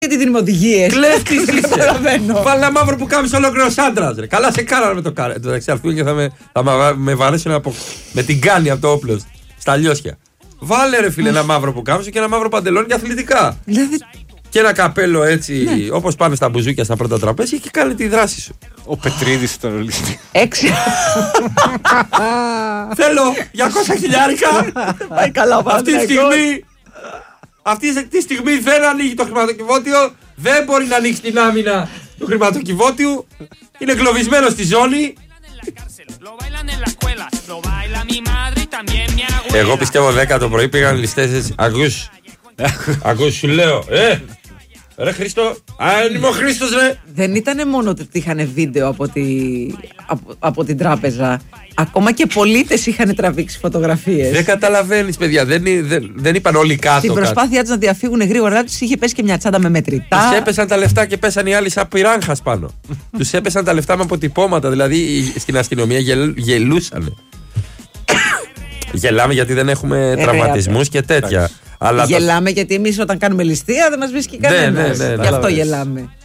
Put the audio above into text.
Γιατί δίνουμε οδηγίες. Κλέφτης είσαι. Βάλε ένα μαύρο που κάμισε ολόκληρος άντρας. Καλά σε κάνανε με το κάρε. Το δεξιαρθούν και θα με βαρέσουν με την κάνη από το όπλο στα λιώσια. Βάλε ρε φίλε ένα μαύρο που κάμισε και ένα μαύρο παντελόνι και αθλητικά. Δηλαδή... Και ένα καπέλο έτσι, όπως πάνε στα μπουζούκια στα πρώτα τραπέζια και κάνει τη δράση σου. Ο Πετρίδης ήταν ρολιστή. 6. Θέλω 200 χιλιάρικα. Πάει καλά, Αυτή τη στιγμή δεν ανοίγει το χρηματοκιβώτιο. Δεν μπορεί να ανοίξει την άμυνα του χρηματοκιβώτιου. Είναι εγκλωβισμένο στη ζώνη. Εγώ πιστεύω 10 το πρωί πήγαν ληστές. Ακούς σου λέω. Ρε Χρήστο, αν είμαι ο Χρήστος ρε. Δεν ήταν μόνο ότι είχαν βίντεο από την τράπεζα. Ακόμα και πολίτες είχαν τραβήξει φωτογραφίες. Δεν καταλαβαίνεις παιδιά, δεν είπαν όλοι κάτω. Στην προσπάθειά τους να διαφύγουν γρήγορα τους είχε πέσει και μια τσάντα με μετρητά. Τους έπεσαν τα λεφτά και πέσαν οι άλλοι σαν πυράγχας πάνω. Τους έπεσαν τα λεφτά με αποτυπώματα, δηλαδή στην αστυνομία γελούσαν. Γελάμε γιατί δεν έχουμε τραυματισμούς και τέτοια. Γελάμε γιατί εμείς όταν κάνουμε ληστεία δεν μας βρίσκει κανένας. Γι' αυτό γελάμε.